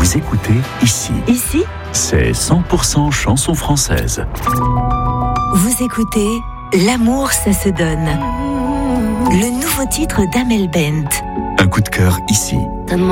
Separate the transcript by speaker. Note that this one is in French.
Speaker 1: Vous écoutez ici.
Speaker 2: Ici,
Speaker 1: C'est 100% chansons françaises.
Speaker 2: vous écoutez L'amour, ça se donne. Le nouveau titre d'Amel Bent.
Speaker 1: Un coup de cœur ici.
Speaker 3: Donne-moi